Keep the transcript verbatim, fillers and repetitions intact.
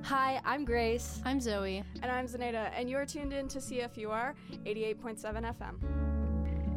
Hi, I'm Grace. I'm Zoe. And I'm Zenaida, and you're tuned in to C F U R eighty-eight point seven F M.